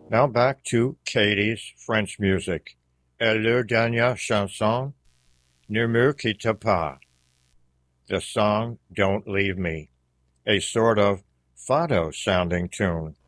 Now back to Katie's French music. Et leur dernière chanson, Ne me quitte pas. The song Don't Leave Me, a sort of fado sounding tune.